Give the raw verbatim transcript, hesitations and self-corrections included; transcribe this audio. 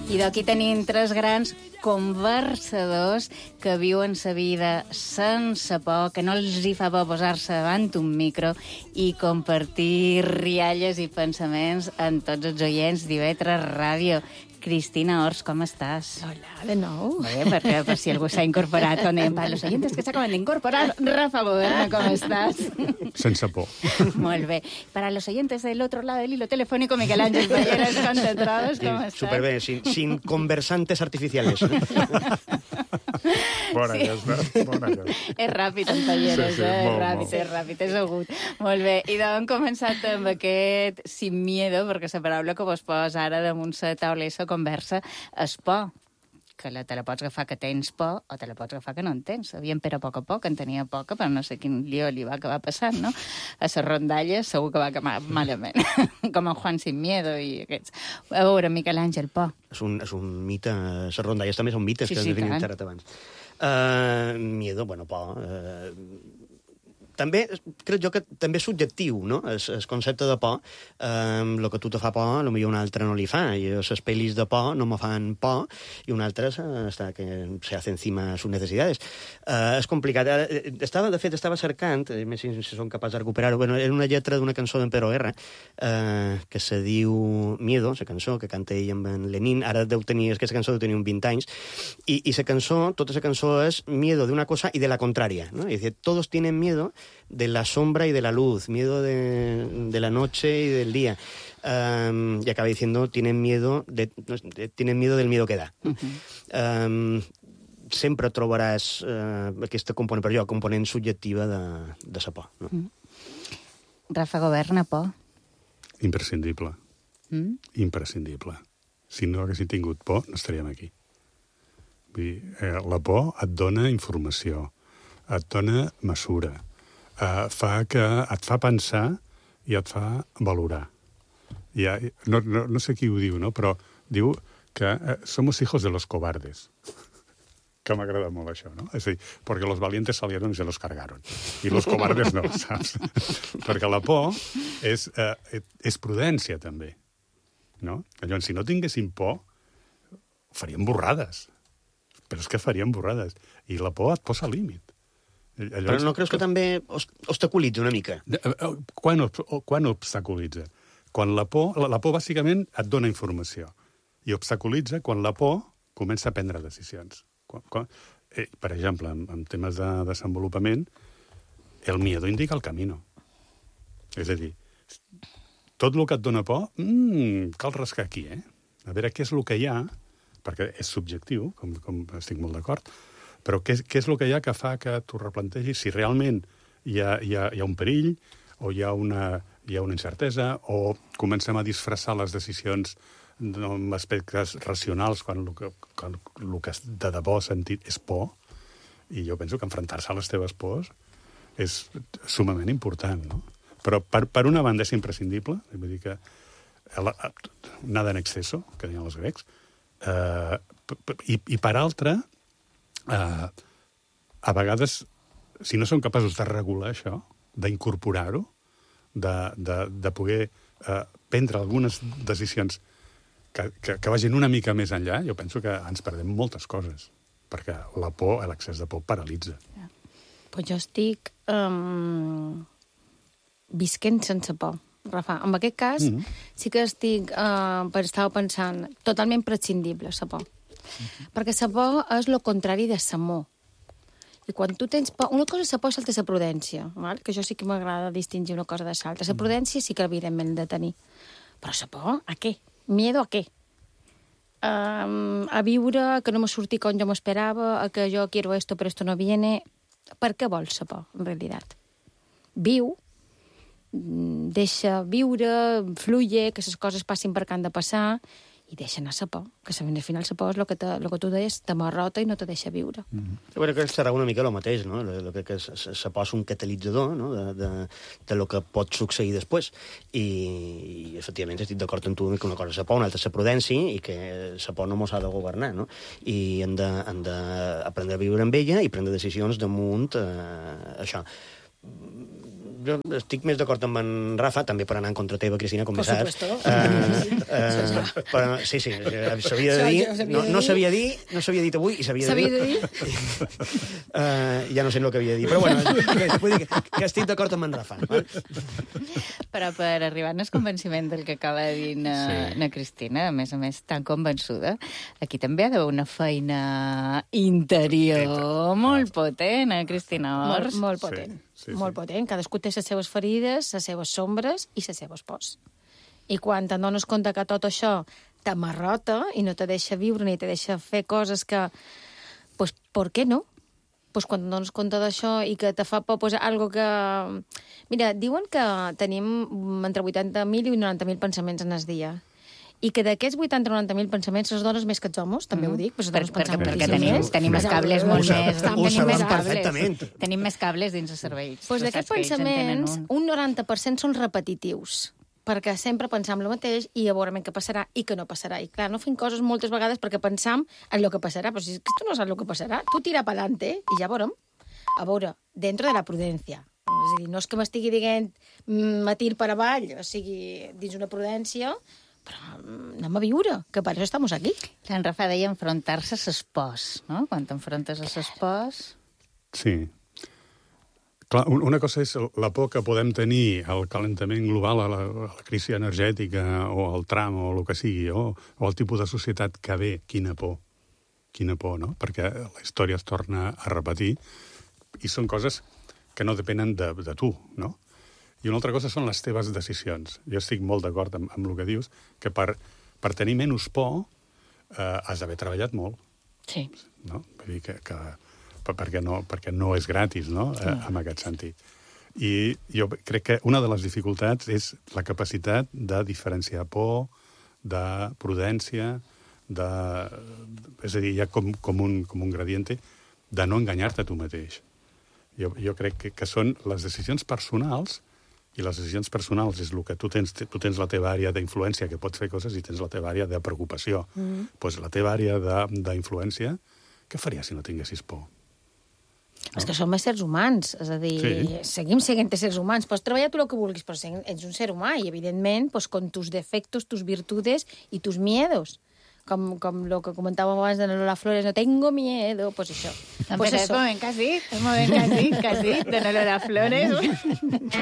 I d'aquí tenim tres grans conversadors que viuen sa vida sense por, que no els hi fa por posar-se davant un micro i compartir rialles i pensaments amb tots els oients d'I V tres Ràdio. Cristina Ors, com estàs? Hola, de nou. Bé, perquè per si algú s'ha incorporat o anem. Para los oyentes que s'acaben d'incorporar, Rafa Goberna, com estàs? Sense por. Molt bé. Para los oyentes del otro lado del hilo telefónico, Miguel Ángel Balleras, com te trobes? Com estàs? Superbé, sin, sin conversantes artificiales. Bona Sí. aquesta, bona aquesta. És ràpid, en Balleras, Sí, sí, eh? És molt, ràpid, molt. és ràpid, és agut. Molt bé. I d'on hem començat amb aquest sin miedo, perquè la paraula que vos posa ara damunt la taula i la conversa és por, que la, te la pots agafar que tens por o te la pots agafar que no en tens. Aviam, però a poc a poc en tenia poca, però no sé quin lío li va acabar passant, no? A les rondalles segur que va acabar malament, com en Juan Sin Miedo i aquests. A veure, Miquel Àngel, por. És un, és un mite, les rondalles també són mites, Sí, que sí, hem definit tant. xerrat abans. Uh, miedo, bueno, por... Uh, també, crec jo que també és subjectiu, no?, el, el concepte de por. El um, que tu te fa por, potser un altre no li fa. I les pel·lis de por no me fan por, i un altre està que se hace encima sus necesidades. Uh, és complicat. Uh, estava, de fet, estava cercant, a més si, si som capaç de recuperar-ho, bueno, era una lletra d'una cançó d'en Pedro Guerra, uh, que se diu Miedo, la cançó, que canta ell amb en Lenin. Ara deu tenir, aquesta cançó deu tenir uns vint anys, i, i la cançó, tota la cançó és miedo de una cosa i de la contraria, ¿no? Es decir, todos tienen miedo de la sombra y de la luz, miedo de, de la noche y del día. Um, y acaba diciendo, tienen miedo, de, de, tienen miedo del miedo que da. Uh -huh. um, sempre trobaràs uh, aquesta component, per jo, component subjectiva de, de sa por. No? Uh -huh. Rafa Goberna, por. Imprescindible. Mm? Imprescindible. Si no haguéssim tingut por, no estaríem aquí. Vull dir, eh, la por et dona informació, et dona mesura, eh, fa que et fa pensar i et fa valorar. Ja, no, no, no sé qui ho diu, no? Però diu que eh, somos hijos de los cobardes. Que m'agrada molt això, no? És a dir, perquè los valientes salieron y se los cargaron. I los cobardes no, saps? Perquè la por és, eh, és prudència, també. No? Llavors, si no tinguéssim por, faríem borrades. Però és que faríem borrades. I la por et posa límit. Llavors, Però no creus que també obstaculitza una mica? Quan, quan obstaculitza? Quan la por, la, la por bàsicament et dona informació. I obstaculitza quan la por comença a prendre decisions. Quan, quan, eh, per exemple, en, en temes de desenvolupament, el miedo indica el camino. És a dir, tot el que et dona por, mmm, cal rascar aquí, eh? A veure què és el que hi ha, perquè és subjectiu, com, com estic molt d'acord, però què, què és el que hi ha que fa que tu replantegis si realment hi ha, hi ha, hi ha un perill, o hi ha una, hi ha una incertesa, o comencem a disfressar les decisions amb aspectes racionals quan el que, quan el que de debò sentit és por, i jo penso que enfrontar-se a les teves pors és sumament important, no? Però per, per una banda és imprescindible, vull dir que nada en exceso, que deien els grecs, eh, i, i per altra, eh, a vegades, si no som capaços de regular això, d'incorporar-ho, de, de, de poder eh, prendre algunes decisions que, que, que vagin una mica més enllà, jo penso que ens perdem moltes coses, perquè la por, l'excés de por, paralitza. Ja. Pues jo estic um, visquent sense por, Rafa. En aquest cas, mm -hmm. sí que estic, uh, estava pensant, totalment prescindible, la por. Mm -hmm. Perquè la por és el contrari de l'amor. I quan tu tens por... Una cosa és la por, l'altra és la prudència, val? Que jo sí que m'agrada distingir una cosa de l'altra. La prudència sí que evidentment hem de tenir. Però la por, a què? Miedo a què? Um, a viure, que no me surti com jo m'esperava, a que jo quiero esto, però esto no viene... Per què vols la por, en realitat? Viu, deixa viure, fluye, que les coses passin per que han de passar, i deixa anar la por, que al final la por és el que, te, el que tu deies, t'amarrota i no te deixa viure. Mm -hmm. Bueno, que serà una mica el mateix, no? Lo que, que la por és un catalitzador, no? de, de, de lo que pot succeir després. I, i efectivament, estic d'acord amb tu que una cosa és la por, una altra és la prudència, i que la por no mos ha de governar, no? I hem d'aprendre a viure amb ella i prendre decisions damunt eh, això. jo estic més d'acord amb en Rafa, també per anar en contra teva, Cristina, com Por bé saps. supuesto. Uh, uh, però, sí, sí, s'havia de dir, no, no s'havia dit, no s'havia dit avui, i s'havia de dir. S'havia de dir? Uh, ja no sé el que havia de dir, però bueno, vull dir que, que estic d'acord amb en Rafa. Val? Però per arribar al convenciment del que acaba de dir na, sí. na Cristina, a més a més tan convençuda, aquí també hi ha d'haver una feina interior molt potent, eh, Cristina Ors? Molt, molt potent. Sí, sí, molt sí. potent. Cadascú té les seves ferides, les seves sombres i les seves pors. I quan te'n dones compte que tot això t'amarrota i no te deixa viure ni te deixa fer coses que... Pues, ¿por qué no? Pues quan et dones compte d'això i que te fa por, pues, algo que... Mira, diuen que tenim entre vuitanta mil i noranta mil pensaments en el dia. I que d'aquests vuitanta o noranta mil pensaments, les dones més que els homes, també mm. ho dic, però les dones per, pensem perquè, perquè moltíssim tenim, més. tenim els cables molt Ho més... sabem, ho sabem perfectament. Tenim més cables dins els cervells. Pues Tu d'aquests saps que ells en tenen pensaments, un. un noranta per cent són repetitius, perquè sempre pensam el mateix i a veure què passarà i què no passarà. I clar, no fem coses moltes vegades perquè pensam en el que passarà, però si és que tu no saps el que passarà, tu tira pa'lante i ja veurem. A veure, dentro de la prudència. És a dir, no és que m'estigui dient matir per avall, o sigui, dins una prudència, però anem a viure, que per això estem aquí. En Rafa deia enfrontar-se a ses pors, no? Quan t'enfrontes a ses pors... Sí. Clar, una cosa és la por que podem tenir al calentament global, a la, a la crisi energètica, o al tram, o el que sigui, o, o al tipus de societat que ve. Quina por. Quina por, no? Perquè la història es torna a repetir i són coses que no depenen de, de tu, no? I una altra cosa són les teves decisions. Jo estic molt d'acord amb, amb el que dius, que per, per tenir menys por eh, has d'haver treballat molt. Sí. No? Vull dir que, que, perquè, no, perquè no és gratis, no? Eh, en aquest sentit. I jo crec que una de les dificultats és la capacitat de diferenciar por, de prudència, de, és a dir, hi ha com, com, un, com un gradiente de no enganyar-te a tu mateix. Jo, jo crec que, que són les decisions personals, i les decisions personals és el que tu tens, tu tens la teva àrea d'influència que pots fer coses i tens la teva àrea de preocupació. Mm. Pues la teva àrea d'influència, què faries si no tinguessis por? No? És que som éssers humans, és a dir, sí. seguim sent éssers humans, pots treballar tu el que vulguis, però ets un ser humà i, evidentment, pues, con tus defectos, tus virtudes i tus miedos. Com, com lo que comentàvem abans de Lola Flores, no tengo miedo, pues això. No, pues però és un moment que has dit, un moment que has dit, que has dit, de Lola Flores.